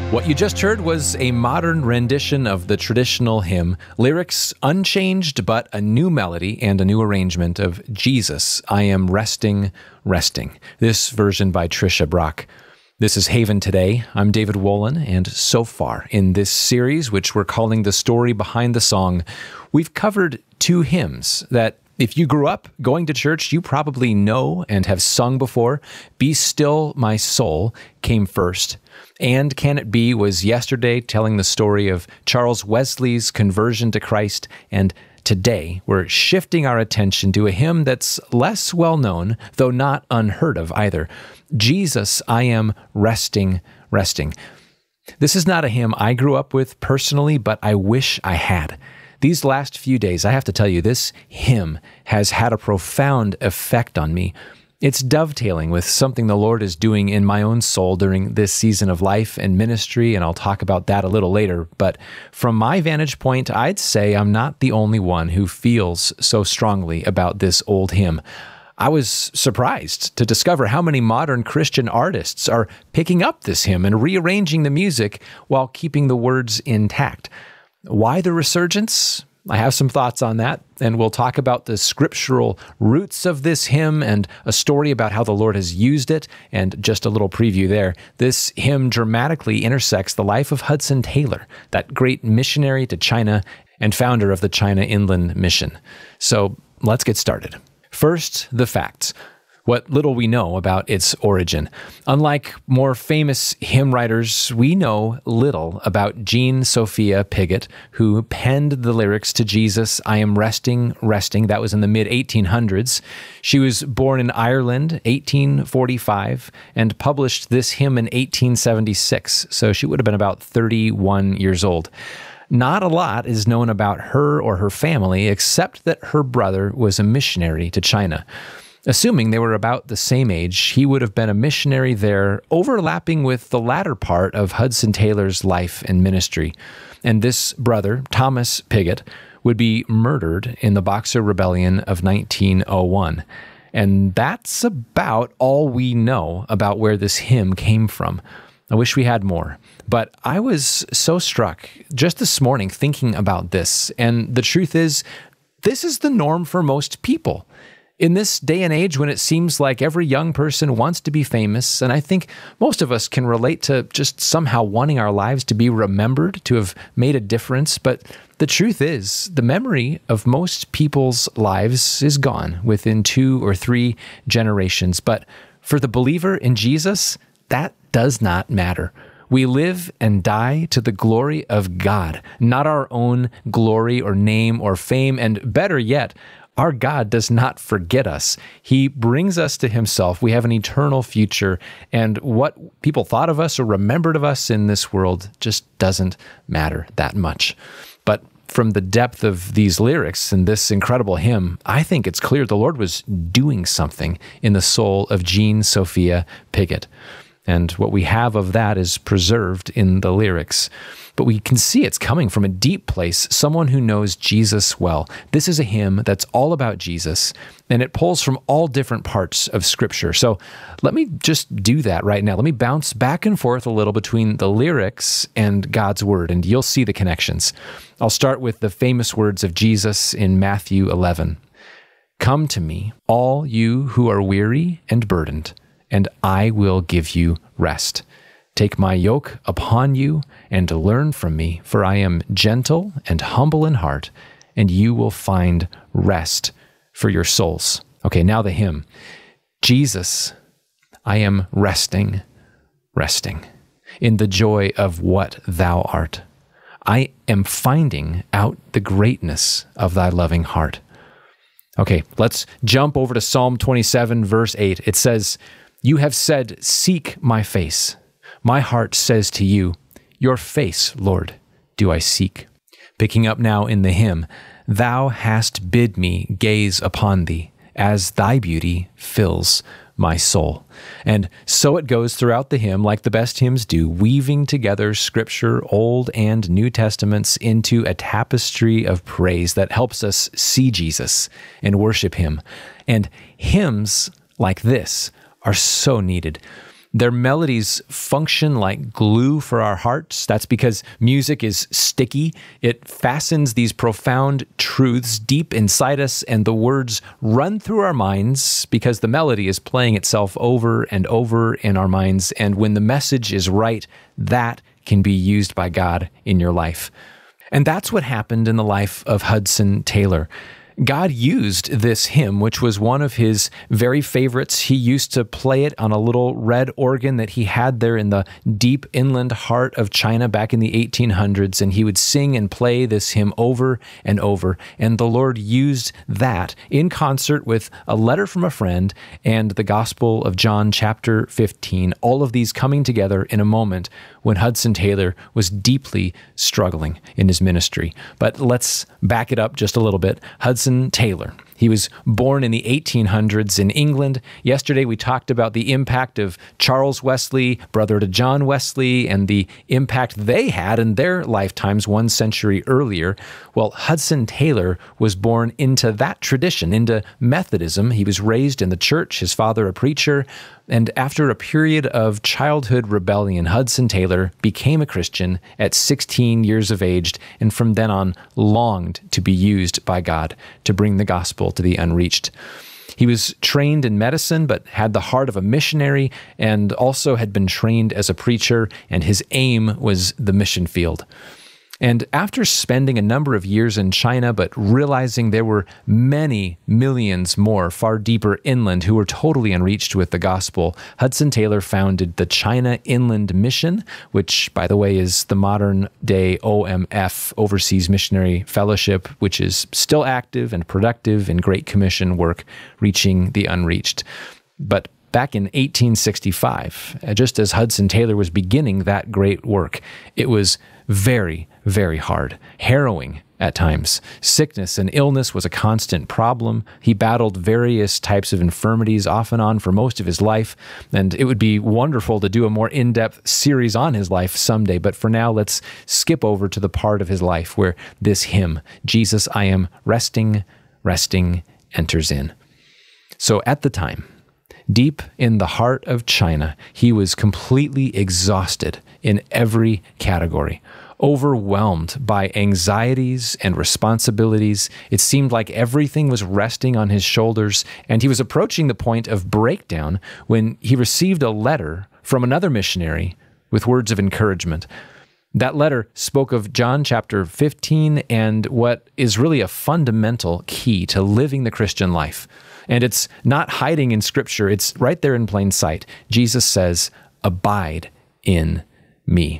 What you just heard was a modern rendition of the traditional hymn, lyrics unchanged but a new melody and a new arrangement of Jesus, I Am Resting, Resting. This version by Trisha Brock. This is Haven Today. I'm David Wolin, and so far in this series, which we're calling The Story Behind the Song, we've covered two hymns that if you grew up going to church, you probably know and have sung before. Be Still My Soul came first. And Can It Be was yesterday, telling the story of Charles Wesley's conversion to Christ. And today, we're shifting our attention to a hymn that's less well-known, though not unheard of either. Jesus, I Am Resting, Resting. This is not a hymn I grew up with personally, but I wish I had. These last few days, I have to tell you, this hymn has had a profound effect on me. It's dovetailing with something the Lord is doing in my own soul during this season of life and ministry, and I'll talk about that a little later. But from my vantage point, I'd say I'm not the only one who feels so strongly about this old hymn. I was surprised to discover how many modern Christian artists are picking up this hymn and rearranging the music while keeping the words intact. Why the resurgence? I have some thoughts on that, and we'll talk about the scriptural roots of this hymn and a story about how the Lord has used it, and just a little preview there. This hymn dramatically intersects the life of Hudson Taylor, that great missionary to China and founder of the China Inland Mission. So let's get started. First, the facts. What little we know about its origin. Unlike more famous hymn writers, we know little about Jean Sophia Piggott, who penned the lyrics to Jesus, I Am Resting, Resting. That was in the mid-1800s. She was born in Ireland, 1845, and published this hymn in 1876, so she would have been about 31 years old. Not a lot is known about her or her family, except that her brother was a missionary to China. Assuming they were about the same age, he would have been a missionary there, overlapping with the latter part of Hudson Taylor's life and ministry. And this brother, Thomas Piggott, would be murdered in the Boxer Rebellion of 1901. And that's about all we know about where this hymn came from. I wish we had more. But I was so struck just this morning thinking about this. And the truth is, this is the norm for most people. In this day and age when it seems like every young person wants to be famous, and I think most of us can relate to just somehow wanting our lives to be remembered, to have made a difference, but the truth is, the memory of most people's lives is gone within 2 or 3 generations. But for the believer in Jesus, that does not matter. We live and die to the glory of God, not our own glory or name or fame, and better yet, our God does not forget us. He brings us to himself. We have an eternal future, and what people thought of us or remembered of us in this world just doesn't matter that much. But from the depth of these lyrics and this incredible hymn, I think it's clear the Lord was doing something in the soul of Jean Sophia Piggott. And what we have of that is preserved in the lyrics. But we can see it's coming from a deep place, someone who knows Jesus well. This is a hymn that's all about Jesus, and it pulls from all different parts of Scripture. So let me just do that right now. Let me bounce back and forth a little between the lyrics and God's Word, and you'll see the connections. I'll start with the famous words of Jesus in Matthew 11. Come to me, all you who are weary and burdened, and I will give you rest. Take my yoke upon you and learn from me, for I am gentle and humble in heart, and you will find rest for your souls. Okay, now the hymn. Jesus, I am resting, resting in the joy of what thou art. I am finding out the greatness of thy loving heart. Okay, let's jump over to Psalm 27, verse 8. It says, You have said, seek my face. My heart says to you, your face, Lord, do I seek. Picking up now in the hymn, thou hast bid me gaze upon thee, as thy beauty fills my soul. And so it goes throughout the hymn, like the best hymns do, weaving together Scripture, Old and New Testaments, into a tapestry of praise that helps us see Jesus and worship him. And hymns like this are so needed. Their melodies function like glue for our hearts. That's because music is sticky. It fastens these profound truths deep inside us, and the words run through our minds because the melody is playing itself over and over in our minds. And when the message is right, that can be used by God in your life. And that's what happened in the life of Hudson Taylor. God used this hymn, which was one of his very favorites. He used to play it on a little red organ that he had there in the deep inland heart of China back in the 1800s, and he would sing and play this hymn over and over. And the Lord used that in concert with a letter from a friend and the Gospel of John chapter 15, all of these coming together in a moment when Hudson Taylor was deeply struggling in his ministry. But let's back it up just a little bit. Hudson Taylor. He was born in the 1800s in England. Yesterday we talked about the impact of Charles Wesley, brother to John Wesley, and the impact they had in their lifetimes 1 century earlier. Well, Hudson Taylor was born into that tradition, into Methodism. He was raised in the church, his father a preacher, and after a period of childhood rebellion, Hudson Taylor became a Christian at 16 years of age, and from then on longed to be used by God to bring the gospel to the unreached. He was trained in medicine, but had the heart of a missionary, and also had been trained as a preacher, and his aim was the mission field. And after spending a number of years in China, but realizing there were many millions more far deeper inland who were totally unreached with the gospel, Hudson Taylor founded the China Inland Mission, which, by the way, is the modern-day OMF, Overseas Missionary Fellowship, which is still active and productive in Great Commission work, reaching the unreached. But back in 1865, just as Hudson Taylor was beginning that great work, it was very, very hard, harrowing at times. Sickness and illness was a constant problem. He battled various types of infirmities off and on for most of his life, and it would be wonderful to do a more in-depth series on his life someday, but for now, let's skip over to the part of his life where this hymn, Jesus, I Am Resting, enters in. So at the time, deep in the heart of China, he was completely exhausted in every category, overwhelmed by anxieties and responsibilities. It seemed like everything was resting on his shoulders, and he was approaching the point of breakdown when he received a letter from another missionary with words of encouragement. That letter spoke of John chapter 15 and what is really a fundamental key to living the Christian life. And it's not hiding in Scripture. It's right there in plain sight. Jesus says, "Abide in me."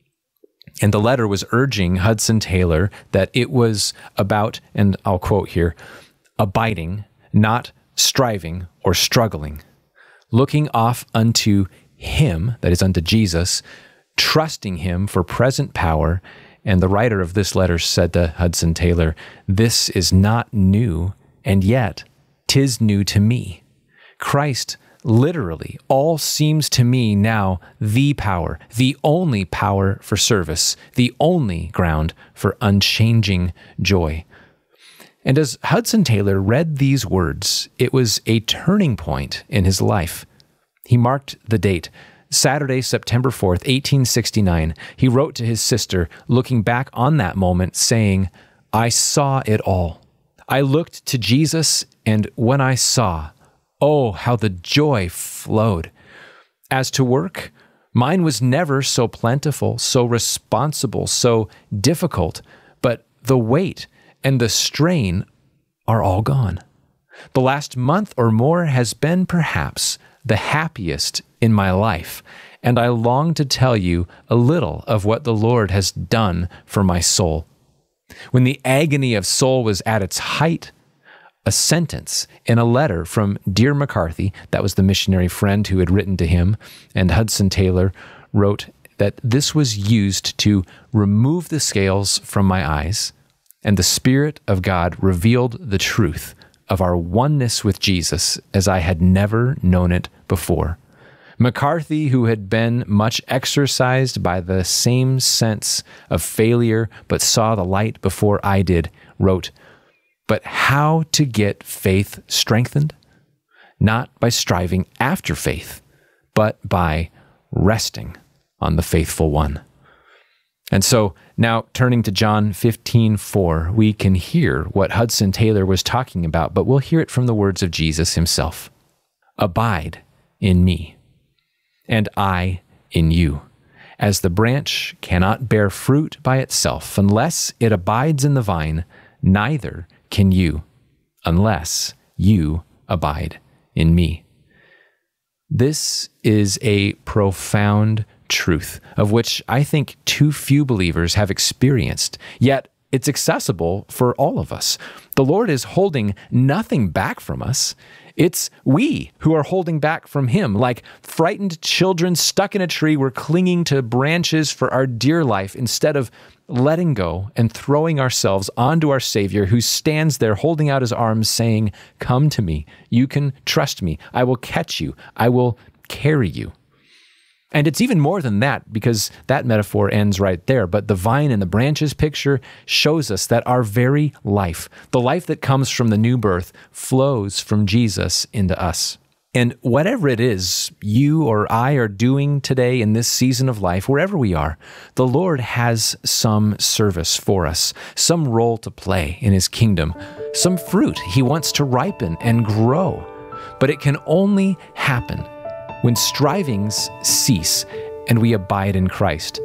And the letter was urging Hudson Taylor that it was about, and I'll quote here, abiding, not striving or struggling, looking off unto him, that is unto Jesus, trusting him for present power. And the writer of this letter said to Hudson Taylor, "This is not new, and yet 'tis new to me. Christ literally all seems to me now the power, the only power for service, the only ground for unchanging joy." And as Hudson Taylor read these words, it was a turning point in his life. He marked the date, Saturday, September 4th, 1869. He wrote to his sister, looking back on that moment, saying, "I saw it all. I looked to Jesus, and when I saw, oh, how the joy flowed. As to work, mine was never so plentiful, so responsible, so difficult, but the weight and the strain are all gone. The last month or more has been perhaps the happiest in my life, and I long to tell you a little of what the Lord has done for my soul. When the agony of soul was at its height, a sentence in a letter from dear McCarthy, that was the missionary friend who had written to him, and Hudson Taylor wrote that this was used to remove the scales from my eyes, and the Spirit of God revealed the truth of our oneness with Jesus as I had never known it before. McCarthy, who had been much exercised by the same sense of failure but saw the light before I did, wrote, "But how to get faith strengthened? Not by striving after faith, but by resting on the faithful one. And so now turning to John 15:4, we can hear what Hudson Taylor was talking about, but we'll hear it from the words of Jesus himself. Abide in me, and I in you. As the branch cannot bear fruit by itself unless it abides in the vine, neither can you unless you abide in me. This is a profound truth of which I think too few believers have experienced, yet it's accessible for all of us. The Lord is holding nothing back from us. It's we who are holding back from him. Like frightened children stuck in a tree, we're clinging to branches for our dear life instead of letting go and throwing ourselves onto our Savior, who stands there holding out his arms saying, "Come to me. You can trust me. I will catch you. I will carry you." And it's even more than that, because that metaphor ends right there. But the vine and the branches picture shows us that our very life, the life that comes from the new birth, flows from Jesus into us. And whatever it is you or I are doing today in this season of life, wherever we are, the Lord has some service for us, some role to play in his kingdom, some fruit he wants to ripen and grow. But it can only happen when strivings cease and we abide in Christ.